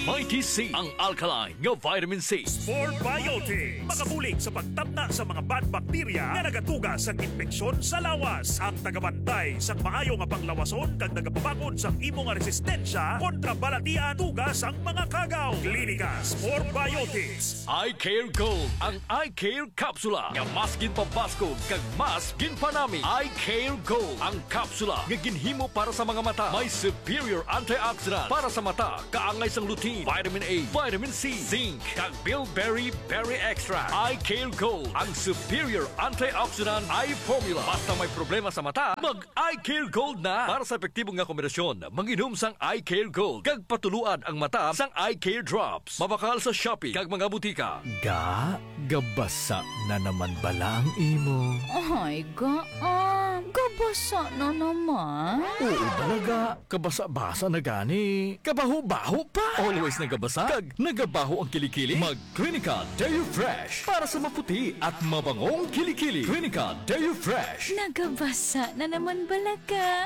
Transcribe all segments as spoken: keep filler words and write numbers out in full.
Mighty C, ang alkaline nga vitamin C. Sport Biotics, makabulig sa pagtabna sa mga bad bacteria na nagatuga sa infeksyon sa lawas. Ang tagabantay sa maayo nga panglawason kag nagapabakod sa imong resistensya kontra balatian tugas ang mga kagaw. Klinika Sport Biotics. Eye Care Gold, ang Eye Care Capsula nga mas ginpabaskog kag mas ginpanami. Eye Care Gold, ang kapsula nga ginhimo para sa mga mata. May superior antioxidant para sa mata, kaangay sang lutein, vitamin A, vitamin C, zinc, kag bilberry berry extract. Eye Care Gold, ang superior antioxidant eye formula. Basta may problema sa mata, mag Eye Care Gold na. Para sa epektibong nga kombinasyon, manginom sang Eye Care Gold kag patuluan ang mata sang Eye Care Drops. Mabakal sa Shopee kag mga butika. Ga, gabasa na naman bala ang imo. Ay, ga, ah, gabasa na naman. Oo talaga, kabasa-basa na gani. Kabaho-baho pa. Always nagabasa, kag nagabaho ang kilikili. Mag Clinica Deo Fresh para sa maputi at mabangong kilikili. Clinica Deo Fresh. Nagabasa na naman balaga.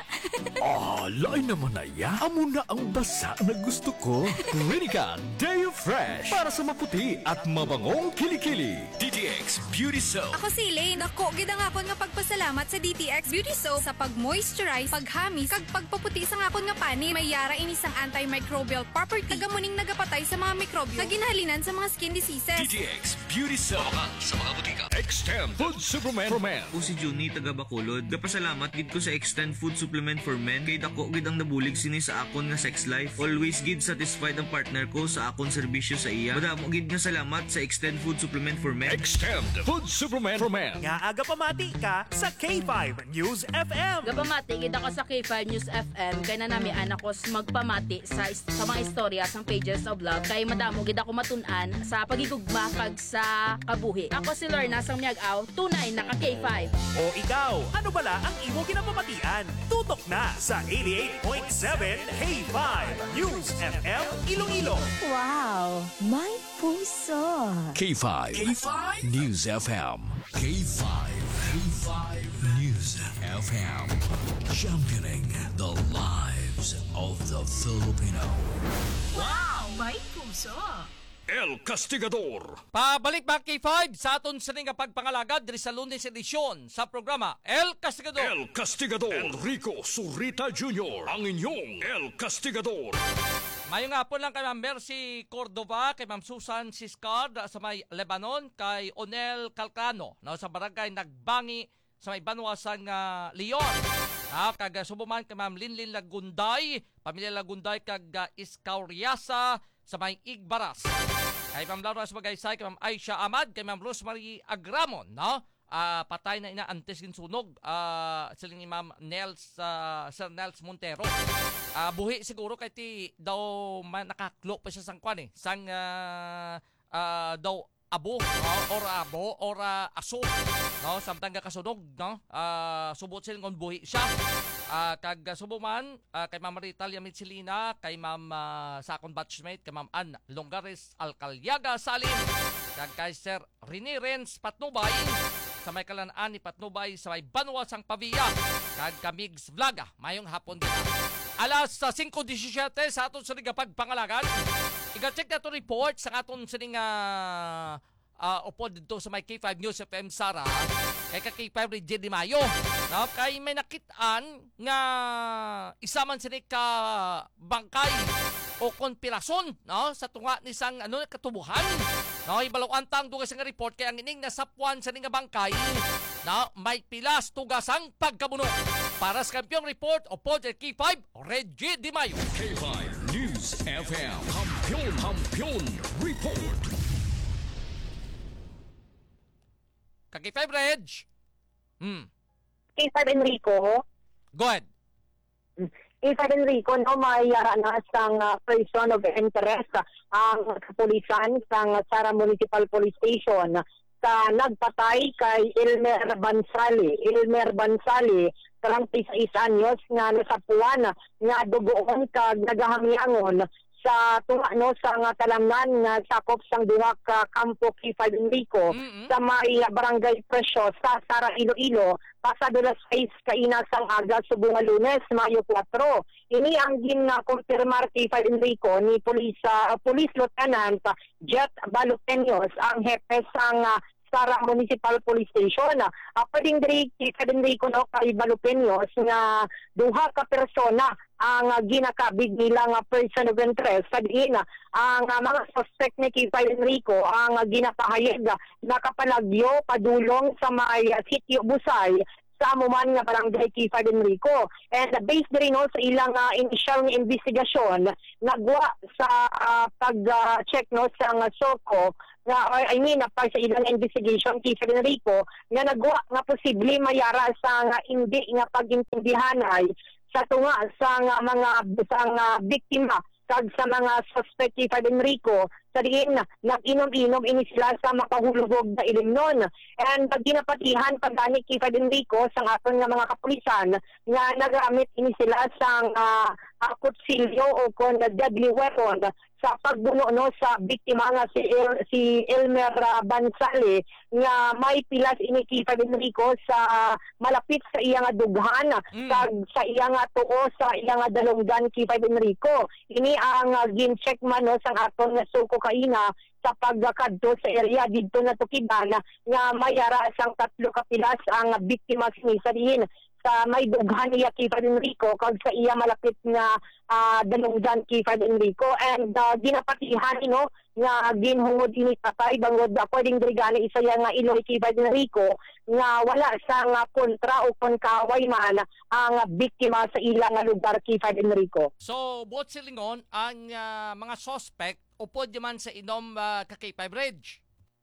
Ah, lain naman na ya. Amo na ang basa na gusto ko. Clinica Deo Fresh para sa maputi at mabangong kilikili. D T X Beauty Soap. Ako si Elaine. Ako, gidang ako nga pagpasalamat sa D T X Beauty Soap sa pag-moisturize, paghamis, kag pagpaputi sa akon nga pani. May yara ini sang antimicrobial property. Tagamuning nagapatay sa mga mikrobyo sa ginhalinan sa mga skin diseases. D T X Beauty Soap. Mabakal sa mga butika. Extend Food Supplement for Men. O si Juni taga Bacolod. Gapasalamat gid ko sa Extend Food Supplement for Men kay dako gid ang nabulig sini sa akon nga sex life. Always gid satisfied ang partner ko sa akon serbisyo sa iya. Madamo gid nga salamat sa Extend Food Supplement for Men. Extend Food Supplement for Men. Nga aga pamati ka sa K five News F M. Gapamati, gid ako sa K five News F M. Kaya na nami anak ko magpamati sa, sa mga istorya sa pages of love. Kaya madamo gid ako matun-an sa pagigugma kag sa kabuhi. Ako si Lorna sang miag-aw, tunay na ka K five. O ikaw, ano bala ang imo ginapamatian? Tutok na sa eighty-eight point seven K five News F M Iloilo. Wow, may puso. K five. K five News F M. K five. K five News F M. Championing the lives of the Filipino. Wow, may puso. El Castigador. Pabalik ba K five sa aton sa nga pagpangalagad diri sa Lunes edisyon sa programa El Castigador. El Castigador. Enrico Surita Junior Ang inyong El Castigador. Mayong hapon lang kay Ma'am Mercy Cordova, kay Ma'am Susan Siscard sa may Lebanon, kay Onel Calcano no, sa barangay Nagbangi sa may Banwasan nga Leon. Ah, kag subuman kay Ma'am Linlin Lagunday, pamilya Lagunday kag uh, Iscauriasa sa may Igbaras. Kay Ma'am Laura Sbagaysay, kay Ma'am Aisha Ahmad, kay Ma'am Rosemary Agramon, no? Uh, patay na ina antes kinsunog uh, siling ni Ma'am Nels uh, Sir Nels Montero. Uh, buhi siguro kay ti daw man nakaklo pa siya sang kwan eh. Sang uh, uh, daw abo no? or abo or uh, aso no samtang kasunog no uh, subot siling kon buhi siya. Uh, kag uh, subo man uh, kay Ma'am Ritalia Mitsilina, kay Ma'am uh, sa akong batchmate, kay Ma'am Ann Longares Alcalyaga Salim, kag kay Sir Rene Renz Patnubay sa may kalanaan ni Patnubay sa may Banwa sang Pavia, kag Kamigs Vlaga mayong hapon din. Alas sa five seventeen sa aton sa pagpangalagan. Iga-check na ito report sa aton sa nga uh, upod dito sa may K five News F M Sara kay ka K five Reggie Di Mayo. No? Kay may nakitaan nga isa man sini ka bangkay o konspirasyon no sa tunga ni sang ano katubuhan. No, ibalawan tang dugas nga report kay ang ining nasapuan sa nga bangkay na may pilas tugasang pagkabuno. Para sa kampyong report o pod K five Reggie Di Mayo. K five News F M. Kampiyon, kampiyon report. Ka K five Reg. Hmm. K five Enrico. Go ahead. K five Enrico, no, may uh, nasang uh, person of interest uh, ang kapulisan sang Sara Municipal Police Station sa nagpatay kay Elmer Bansali. Elmer Bansali, thirty-six anyos nga nasapuan nga dugoon kag nagahangyangon sa tunga no sa nga talamnan nga sakop sang duha ka kampo kay Five Enrico Mm-mm. sa may barangay Presyo sa Sara Iloilo pasado las sais kaina sang aga subong nga Lunes Mayo kwatro. Ini ang gin-konfirmar kay Five Enrico ni Police uh, Police Lieutenant Jet Baluteños ang hepe sang uh, Sara Municipal Police Station. Uh, pwedeng diri kay Five Enrico no kay Baluteños nga duha ka persona ang uh, ginakabig nila nga person of interest sa diin uh, ang uh, mga suspect ni kay Five Enrico ang uh, ginapahayag uh, nakapalagyo padulong sa may uh, sitio Busay sa amuman nga barangay kay Five Enrico. And uh, based rin no, sa ilang uh, initial investigasyon nagwa sa uh, pag-check uh, no sa uh, SOCO nga I mean uh, pag sa ilang investigation kay Five Enrico nga nagwa nga posible mayara sa nga hindi nga pag-intindihan ay sa tunga sa nga mga sa nga biktima kag sa mga suspect kay Five Enrico sa diin nag-inom-inom ini sila sa makahulugog na ilimnon. And pag ginapatihan pagdani kay Five Enrico sa aton nga mga kapulisan nga nagamit ini sila sa uh, uh, kutsilyo o kon deadly weapon sa pagbuno no sa biktima nga si El, si Elmer uh, Bansali nga may pilas ini kay Five Enrico sa uh, malapit sa iyang dughan mm. kag sa iyang tuo sa iyang dalunggan kay Five Enrico. Ini ang uh, gin-check man no sang aton nga suko kaina sa pagkadto sa area didto na tukidan nga mayara sang tatlo ka pilas ang biktima ni sa diin sa may dughan niya kay Five Enrico kag sa iya malapit nga uh, dalunggan kay Five Enrico. And uh, ginapatihan no nga ginhungod ini patay bangod uh, pwedeng drigani isa ya nga iloy kay Five Enrico nga wala sa nga kontra o konkaway man ang biktima sa ilang lugar kay Five Enrico. So, buot silingon, ang uh, mga suspect upod yaman sa inom uh, kakay Bridge.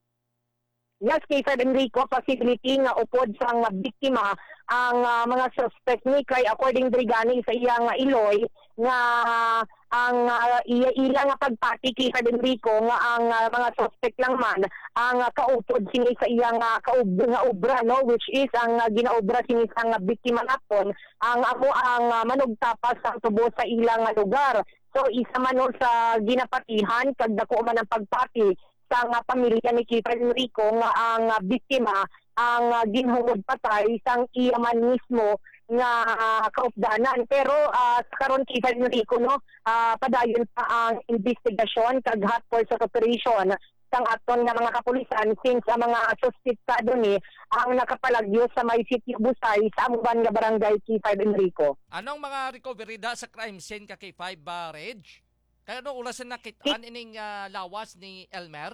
Yes, kay Five Enrico, possibility nga upod sa nga biktima ang uh, mga suspect ni kay according drigani sa iyang uh, iloy nga uh, ang uh, ila nga pagpati kay Five Enrico nga ang uh, mga suspect lang man ang uh, kaupod sini sa iyang uh, kaub nga obra no which is ang uh, ginaobra sini sa nga biktima napon ang amo ang uh, manugtapas sa tubo sa ilang uh, lugar. So isa man no sa ginapatihan kag dako man ang pagpati sa nga pamilya ni Five Enrico nga ang uh, biktima ang uh, ginhungod patay sang iya man mismo nga uh, kaupdanan. Pero uh, sa karon kay Five Enrico no uh, padayon pa ang investigasyon kag hot pursuit operation sang aton nga mga kapulisan since ang mga suspectado ni ang nakapalagyo sa may sitio Busay sa amuban nga barangay kay Five Enrico. Anong mga recovery da sa crime scene ka kay Five uh, Reg? Kaya no ulas na nakitaan ining uh, lawas ni Elmer?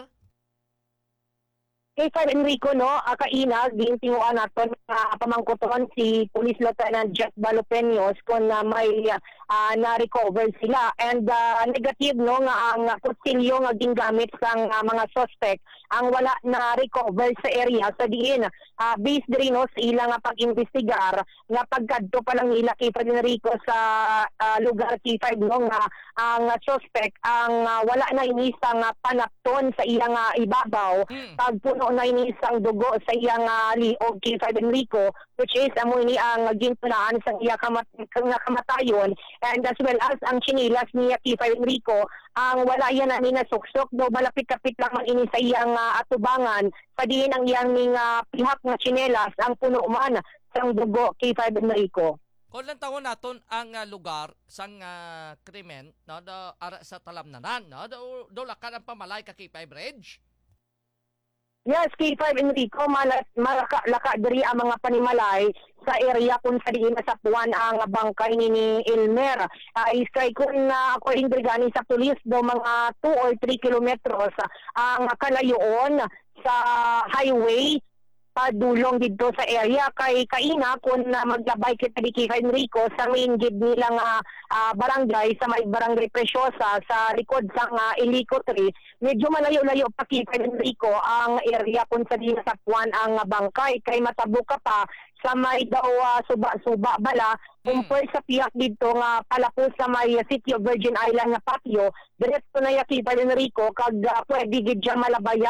Kay Five Enrico no, uh, kaina gintinguan naton uh, pamangkuton si Police Lieutenant Jet Baluteños kung uh, may uh, na-recover sila. And uh, negative no nga ang kutsilyo nga gingamit sang uh, mga suspect ang wala na recover sa area sa diin uh, based rin no sa ilang uh, pag-investigar nga pagkadto pa lang nila kay Five Enrico sa uh, lugar kay Five no nga ang uh, suspect ang uh, wala na inisang uh, panapton sa ilang uh, ibabaw mm. pagpuno na ini isang dugo sa iyang uh, liog kay Five Enrico which is amo ini ang gintunaan sa iya kamat nga kamatayon and as well as ang chinilas niya kay Five Enrico ang wala yan na ninasuksok do malapit-kapit lang man ini sa iyang uh, atubangan sa diin ang iyang mga pihak nga chinelas ang puno man sang dugo kay Five Enrico. Kung lang taon naton ang uh, lugar sang uh, krimen no do ara sa talamnanan no do, do lakan ang pamalay ka kay Five Reg. Yes, kay Five Enrico, malaka laka diri ang mga panimalay sa area kung sa diin nasapuan ang bangkay ni, ni Elmer. Uh, Iskay kung uh, according drigani sa pulis do mga two or three kilometros uh, ang kalayoon sa highway padulong dito sa area kay kaina kung uh, maglabay kita di kay Enrico sa main gate nilang uh, uh, barangay sa may barangay Preciosa sa likod sa uh, Ilico Tree. Medyo malayo-layo pa kay Enrico ang area kung sa di nasapuan ang uh, bangkay kay matabuka pa sa may daw uh, suba-suba bala kumpare sa piyak dito nga palapo sa may uh, City of Virgin Island nga patio diretso na yaki pa Enrico kag uh, pwede gid siya malabayan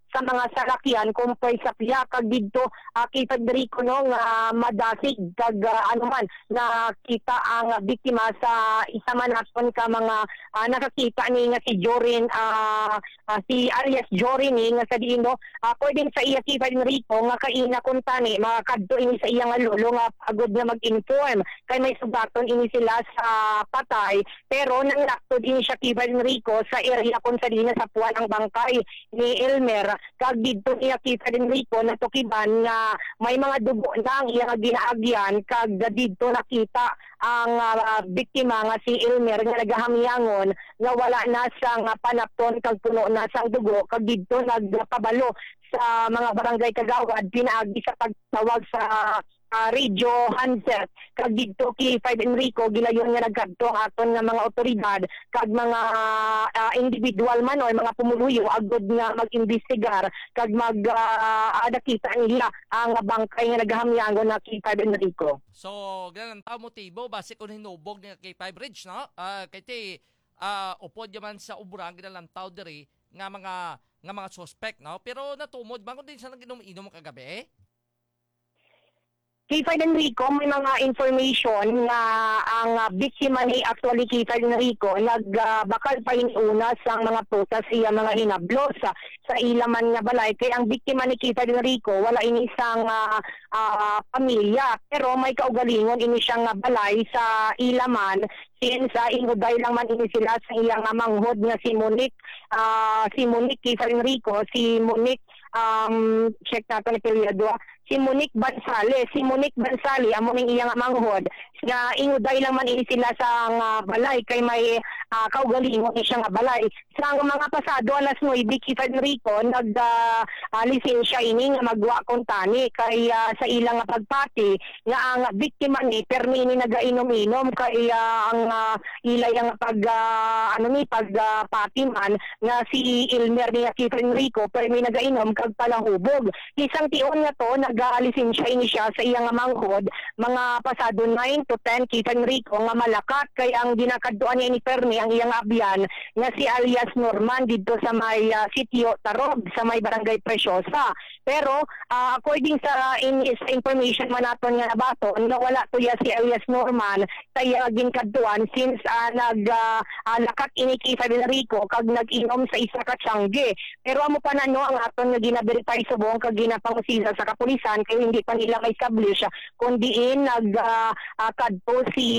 sa mga salakyan kumpay sa piya kag didto uh, kita Rico no nga madasig kag uh, ano man nakita ang biktima sa isa man aton ka mga uh, nakakita ni nga si Jorin uh, uh, si alias Jorin ni nga sa diin no uh, pwedeng sa iya kita Rico nga kaina kun tani makakadto ini sa iya nga lolo nga pagod na mag-inform kay may sugaton ini sila sa patay pero nang laktod ini siya kita Rico sa area kun sa diin sa puwan ang bangkay ni Elmer kag didto iya kita din Rico na tukiban nga may mga dugo na ang iya ginaagyan kag didto nakita ang uh, biktima nga si Elmer nga nagahamyangon nga wala na sang uh, panapton kag puno na sang dugo kag didto nagpabalo sa mga barangay kagawad pinaagi sa pagtawag sa Uh, radio handset kag didto kay Five Enrico gilayon nga nagkadto aton nga mga otoridad kag mga uh, individual man or mga pumuluyo agud nga mag-imbestigar kag mag uh, adakita nila ang bangkay nga nagahamyangon na kay Five Enrico. So ganang ta motibo base kun hinubog ni kay Five Ridge no uh, kay ti uh, upod yaman sa ubrang ginalang tao diri nga mga nga mga suspect no pero natumod man kun din sa naginom-inom kagabi eh? Kay Five Enrico, may mga information na ang uh, biktima ni actually kay Five Enrico nagbakal uh, pa una sa mga putas siya mga hinablos sa, sa ilaman nga balay. Kaya ang biktima ni kay Five Enrico wala ini isang uh, uh, pamilya pero may kaugalingon ini siyang uh, balay sa ilaman since uh, inuday lang man ini sila sa iyang uh, manghod nga si Monique uh, si Monique kay Five Enrico si Monique um, check natin ni periodo si Monique Bansale. Si Monique Bansale, amo ning iyang manghod, nga inuday lang man ini sila sa uh, balay kay may uh, kaugalingon ni siya nga balay. Sa mga pasado alas nueve kay Enrico nag uh, uh, lisensya ini nga magwa kontani kay uh, sa ilang uh, pagpati nga ang biktima ni permi ni nagainom-inom kay uh, ang uh, ilay ang pag uh, ano ni pagpati uh, man nga si Elmer ni kay Enrico permi nagainom kag palahubog. Isang tion nga to nag nag-alisensya ini siya sa iyang manghod mga pasado nine to ten kay Enrico nga malakat kay ang ginakadtuan niya ni Permi ang iyang abyan nga si alias Norman dito sa may uh, sitio Tarog sa may barangay Preciosa. Pero uh, according sa, in, sa information man naton nga nabaton nga wala to ya si alias Norman sa iyang ginakadtuan since uh, nag uh, uh, lakat ini kay Enrico kag nag-inom sa isa ka tiyangge. Pero amo pa na no ang aton nga gina-verify subong kag ginapangusisa sa kapulisan kaya hindi pa nila ma-establish kundi nag-kadto uh, uh, si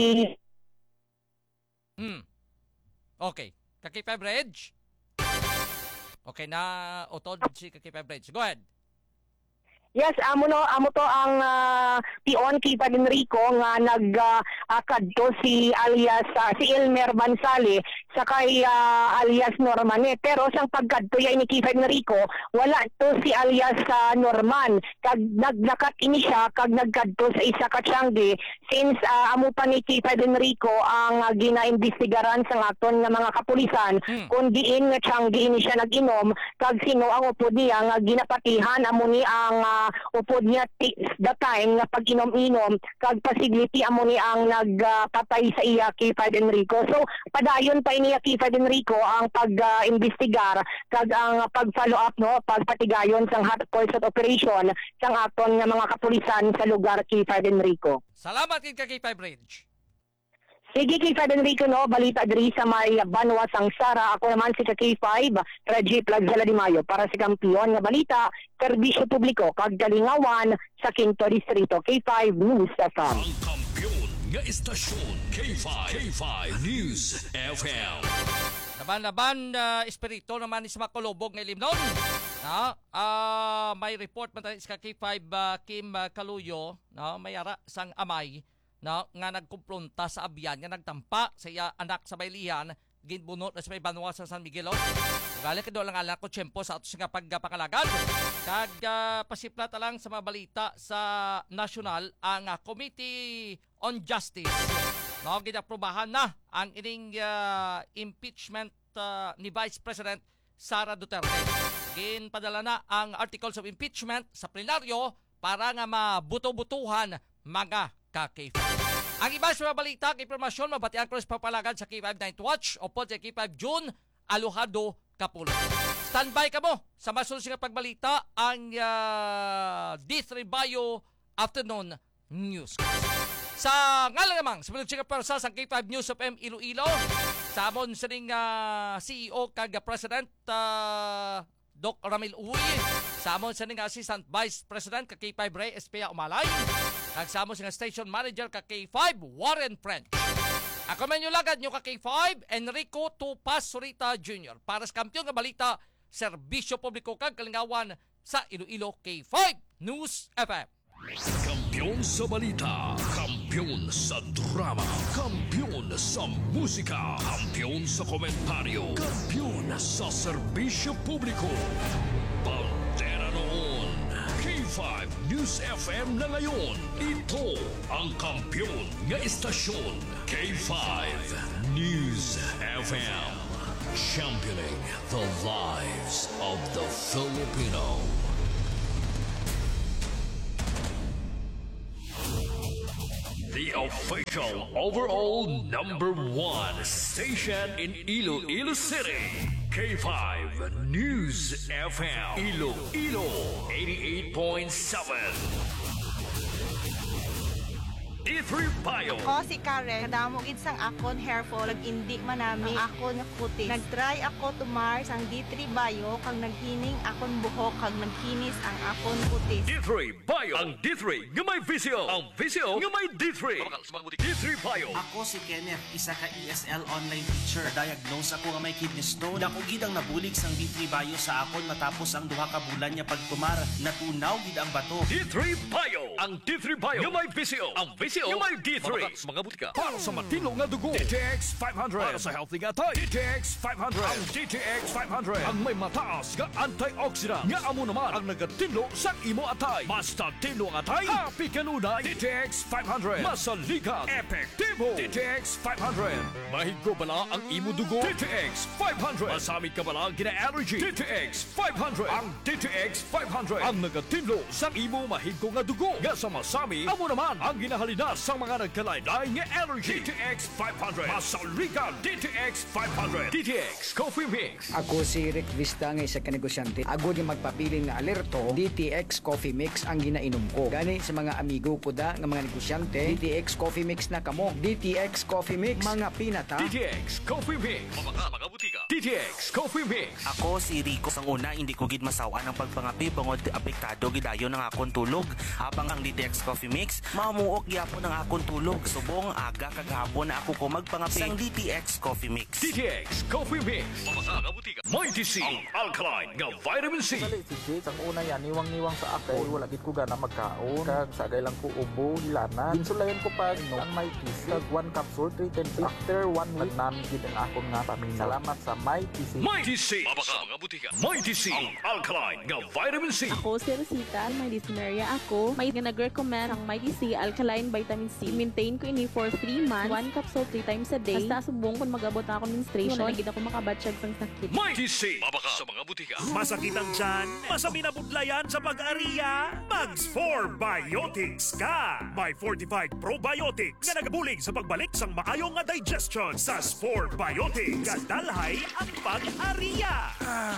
hmm. Okay. Kaki Five Ridge? Okay na utod si Kaki Five Ridge. Go ahead. Yes, amo no, amo to ang uh, pion kay Enrico nga nag-kadto uh, si alias uh, si Elmer Bansale sa kay uh, alias Norman eh. Pero sang pagkadto ya ni kay Enrico, wala to si alias uh, Norman. Kag naglakat ini siya kag nagkadto sa isa ka tiyangge since uh, amo pa ni kay Enrico ang uh, ginaimbestigaran sa aton nga mga kapulisan hmm. kung diin nga tiyangge ini siya nag-inom kag sino ang upod niya nga ginapatihan amo ni ang uh, upod niya t- the time nga pag-inom-inom kag possibility amo ni ang nagpatay uh, sa iya kay Enrico. So padayon pa niya kay Enrico ang pag-imbestigar uh, kag ang pag-follow up no pagpatigayon sang hot pursuit operation sang aton nga mga kapulisan sa lugar kay Enrico. Salamat kay kay Five Ridge. Sige kay Enrico no, balita diri sa may Banwa Sangsara. Ako naman si K five, Reggie Plagzala Di Mayo para sa kampiyon nga balita, serbisyo publiko kag kalingawan sa Quinto Distrito. K five News F M. Ang kampiyon nga istasyon K five, K five News F M. Laban-laban uh, espiritu naman ni sa makulubog nga limnon. No? Uh, may report man tayo sa K five uh, Kim uh, Kaluyo, no? May ara sang amay no nga nagkumpronta sa abyan nga nagtampa sa iya anak sa baylihan ginbunot na sa may Banwa sa San Miguel. Gali kado lang ala ko tiyempo sa atos nga pagpakalagad kag uh, pasiplat lang sa mga balita sa national ang uh, Committee on Justice no ginaprobahan na ang ining uh, impeachment uh, ni Vice President Sara Duterte. Ginpadala na ang articles of impeachment sa plenaryo para nga mabuto-butuhan mga ka-K five. Ang iba sa mga balita, impormasyon, mabatian ko sa papalagad sa K five Night Watch o po sa K five June, Alohado, Kapulong. Standby ka mo sa masunod nga pagbalita ang uh, D three Bio Afternoon News. Sa ngalan namang, sa mga persa sa K five News of M Iloilo, sa amon sa ning uh, C E O kag President uh, Doc Ramil Uy, sa amon sa ning Assistant Vice President kag K five Ray Espea Umalay, kag sa amon sa Station Manager kag K five Warren French. Ako man yung lagad nyo ka K five, Enrico Tupas Surita Junior Para sa kampiyon nga balita, serbisyo publiko kag kalingawan sa Iloilo K five News F M. Kampiyon sa balita, kampiyon sa drama, kampiyon sa musika, kampiyon sa komentaryo, kampiyon sa serbisyo publiko. Pantera noon, K five News F M na ngayon. Ito ang kampiyon nga istasyon, K five News F M. Championing the lives of the Filipino. The official overall number one station in Iloilo City. K five News F M. Iloilo eighty-eight point seven. D three Bio. Ako si Karen, kadamo gid sang akon hair fall, indi man nami ang akon kutis. Nagtry ako tumar sang D three Bio kang naghining akon buhok kag nagkinis ang akon kutis. D three Bio. Ang D three nga may visio. Ang visio nga may D three. D three Bio. Ako si Kenneth, isa ka E S L online teacher. Diagnose ako nga may kidney stone. Dako gid ang nabulig sang D three Bio sa akon matapos ang duha ka bulan niya pagtumar. Natunaw gid ang bato. D three Bio. Ang D three Bio nga may visio. Ang visio nga may D three. Mga butika. Para sa matino nga dugo. D T X five hundred. Para sa healthy nga tay. D T X five hundred. Ang D T X five hundred. Ang may mataas nga antioxidant. Nga amo naman ang nagatinlo sa imo atay. Basta tinlo ang atay. Happy kanunay. D T X five hundred. Masaligan. Epektibo. D T X five hundred. Mahigo bala ang imo dugo. D T X five hundred. Masamit ka bala gina-allergy. D T X five hundred. Ang D T X five hundred. Ang nagatinlo sa imo mahigo nga dugo. Nga sa masami, amo naman ang ginahalina sa mga nagkalaylay nga allergy. D T X five hundred. Masaligan. D T X five hundred. D T X Coffee Mix. Ako si Rick Vista nga isa ka negosyante. Ako di magpabiling nga alerto, D T X Coffee Mix ang ginainom ko. Gani sa mga amigo ko da nga mga negosyante, D T X Coffee Mix na kamo. D T X Coffee Mix, mga pinata. D T X Coffee Mix. Mga mga butika. D T X Coffee Mix. Ako si Rico. Sang una, hindi ko gid masawa ng pagpangapi bangod apektado gidayon ng akon tulog. Habang ang D T X Coffee Mix, mamuok gyapon ang akon tulog. Subong aga kagahapon na ako ko magpangapi sang D T X Coffee Mix. D T X Coffee Mix. Mga mga butika. Mighty C. Ang alkaline nga vitamin C. Dali si Jake, ang una yan, niwang-niwang sa akay, wala gid ko gana magkaon. Kag sagay lang ko ubo, hilanan. Ginsulayan ko pa no, ang Mighty C. Kag one capsule, three ten days. After one week, namin gid ang akon nga paminaw. Salamat sa Mighty C. Mighty C. Mga mga butika. Mighty C. Ang alkaline nga vitamin C. Ako si Rosita, may dyspnea ako. May nag-recommend ang Mighty C Alkaline Vitamin C. Maintain ko ini for three months, one capsule three times a day. Basta subong kung mag-abot na ako menstruation, wala gid ako makabatsyag sang sakit. Mighty C. Mabaka sa mga butika. Masakit ang tiyan, masami na budlayan sa pag-ariya, Mags four Biotics ka! May fortified probiotics nga nagabulig sa pagbalik sang maayong nga digestion sa four Biotics. Kadalhay ang pag-ariya!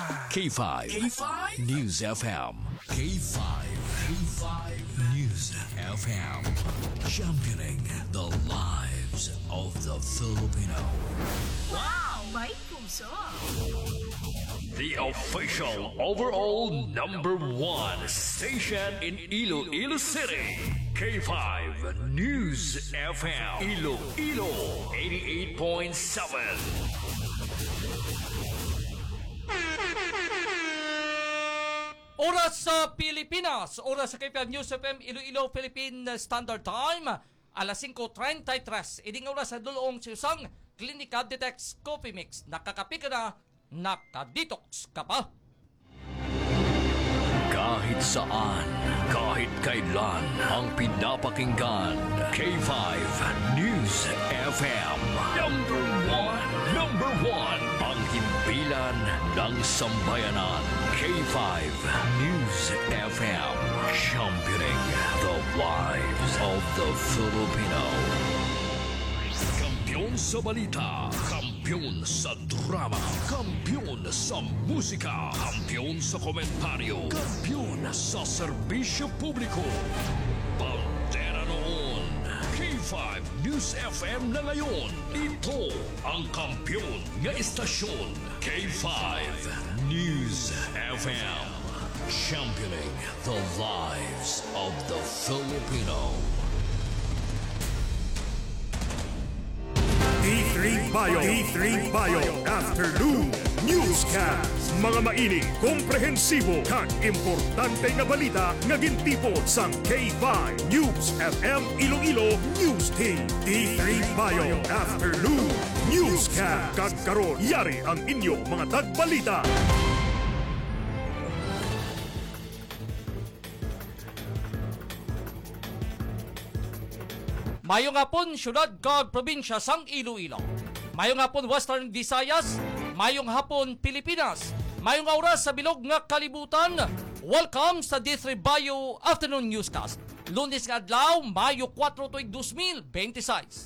K five. K five. News F M. K five. K five. News F M. Championing the lives of the Filipino. Wow! May puso! The official overall number one station in Iloilo City. K five News F M. Iloilo eighty-eight point seven. Oras sa Pilipinas, oras sa K five News F M Iloilo Philippine Standard Time, alas five thirty-three. Iding oras sa dulong siyusang Klinika Detox Coffee Mix. Nakakapi ka na, nakadetox ka pa. Kahit saan, kahit kailan, ang pinapakinggan. K five News F M. Number one, number one. Ang himpilan ng sambayanan. K five News F M. Championing the lives of the Filipino. Kampiyon sa balita, kampiyon sa drama, kampiyon sa musika, kampiyon sa komentaryo, kampiyon sa serbisyo publiko. Pantera noon, K five News F M na ngayon. Ito ang kampiyon nga istasyon, K five News F M. Championing the lives of the Filipino. D three Bio, D three Bio Afternoon Newscast. Mga mainit, komprehensibo, kag importante nga balita nga gintipon sa K five News F M Iloilo News Team. D three Bio Afternoon Newscast. Kag karon yari ang inyo mga tagbalita. Mayong hapon, syudad kag probinsya sang Iloilo. Mayong hapon, Western Visayas. Mayong hapon, Pilipinas. Mayong oras sa bilog nga kalibutan. Welcome sa D three Bio Afternoon Newscast. Lunes nga adlaw, Mayo four tuig two mil twenty-six.